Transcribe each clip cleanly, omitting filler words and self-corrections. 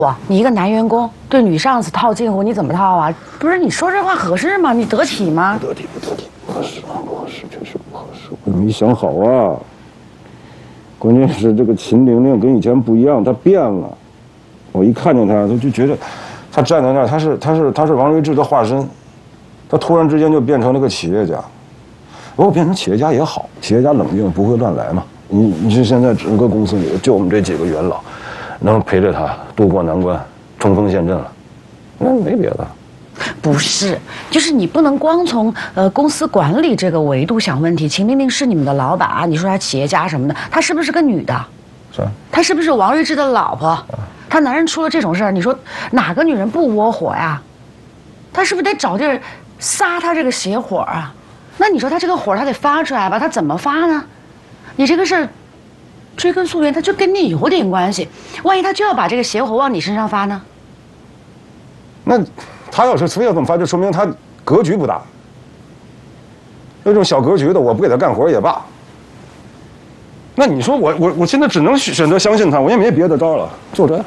哇，你一个男员工对女上司套近乎，你怎么套啊？不是你说这话合适吗？你得体吗？ 不得体，不合适，确实不合适。我没想好啊。关键是这个秦玲玲跟以前不一样，她变了。我一看见她，就觉得，她站在那儿，她是王睿智的化身，她突然之间就变成了个企业家。不过变成企业家也好，企业家冷静不会乱来嘛。你是现在整个公司里就我们这几个元老。能陪着他渡过难关，冲锋陷阵了，那没别的。 不是，就是你不能光从公司管理这个维度想问题。秦玲玲是你们的老板，你说她企业家什么的，她是不是个女的？ 是。 她是不是王睿智的老婆？她男人出了这种事儿，你说哪个女人不窝火呀？她是不是得找地儿撒她这个邪火啊？那你说她这个火她得发出来吧？她怎么发呢？你这个事儿。追根溯源，他就跟你有点关系。万一他就要把这个邪火往你身上发呢？ 那他要是非要这么发，就说明他格局不大。那种小格局的，我不给他干活也罢。那你说我现在只能选择相信他，我也没别的招了，就这样。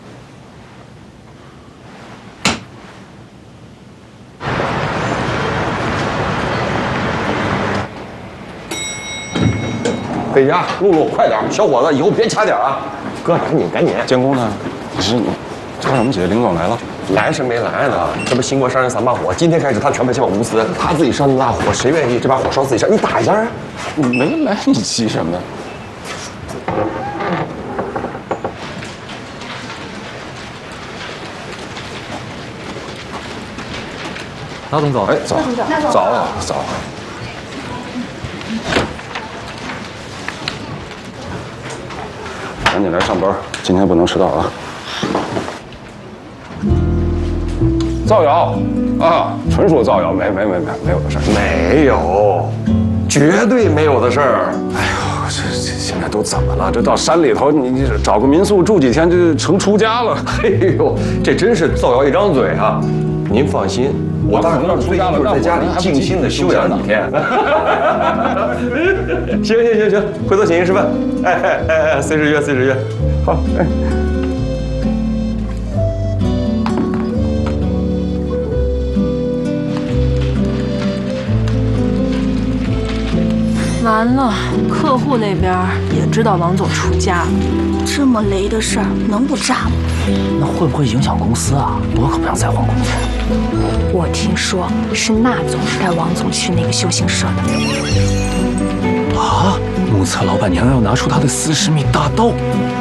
北家，露，快点！小伙子，以后别掐点啊！哥，赶紧！ 监工呢？你着什么急？林总来了？ 来是没来呢？这不新国商人3把火，今天开始他全部接管公司，他自己上那大火，谁愿意这把火烧自己身？你打一下啊！ 你没来，你急什么？ 老总走。 哎，早。赶紧来上班，今天不能迟到啊！造谣啊，纯属造谣，没有的事儿， 没有，绝对没有的事儿。 哎呦，这现在都怎么了？这到山里头，你找个民宿住几天就成出家了。 哎呦，这真是造谣一张嘴啊！您放心，我大哥最近就是在家里静心的休养几天。行，回头请您吃饭。哎，随时约。好，哎。 完了，客户那边也知道王总出家了， 这么雷的事儿能不炸吗？ 那会不会影响公司啊？我可不想再换工作。 我听说是那总带王总去那个修行社的。 啊！目测老板娘要拿出她的40米大刀。